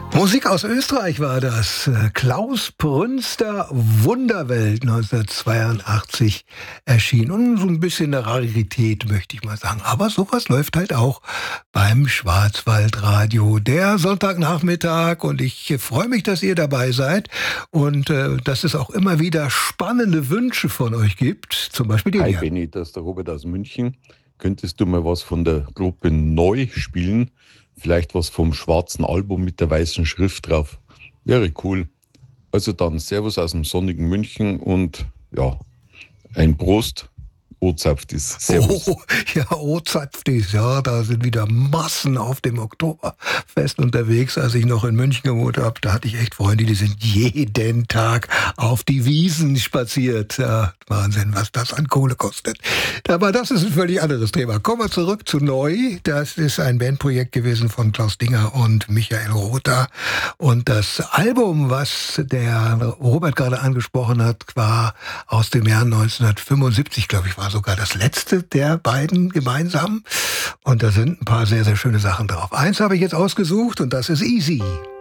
Musik aus Österreich war das. Klaus Brünster, Wunderwelt, 1982 erschien. Und so ein bisschen eine Rarität, möchte ich mal sagen. Aber sowas läuft halt auch beim Schwarzwaldradio. Der Sonntagnachmittag, und ich freue mich, dass ihr dabei seid und dass es auch immer wieder spannende Wünsche von euch gibt. Zum Beispiel den Hi hier. Benni, das ist der Robert aus München. Könntest du mal was von der Gruppe Neu spielen? Vielleicht was vom schwarzen Album mit der weißen Schrift drauf. Wäre cool. Also dann Servus aus dem sonnigen München und ja, ein Prost. O-Zapft ist. Servus. Oh, ja, O-Zapftis, ja, da sind wieder Massen auf dem Oktoberfest unterwegs. Als ich noch in München gewohnt habe, da hatte ich echt Freunde, die sind jeden Tag auf die Wiesen spaziert. Ja, Wahnsinn, was das an Kohle kostet. Aber das ist ein völlig anderes Thema. Kommen wir zurück zu Neu. Das ist ein Bandprojekt gewesen von Klaus Dinger und Michael Rother. Und das Album, was der Robert gerade angesprochen hat, war aus dem Jahr 1975, glaube ich, war sogar das letzte der beiden gemeinsam. Und da sind ein paar sehr, sehr schöne Sachen drauf. Eins habe ich jetzt ausgesucht und das ist Easy.